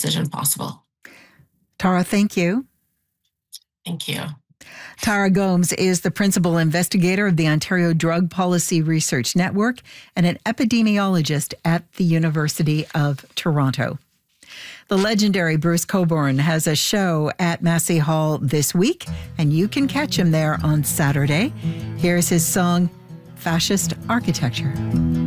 decision possible. Tara, thank you. Thank you. Tara Gomes is the principal investigator of the Ontario Drug Policy Research Network and an epidemiologist at the University of Toronto. The legendary Bruce Cockburn has a show at Massey Hall this week, and you can catch him there on Saturday. Here's his song, Fascist Architecture.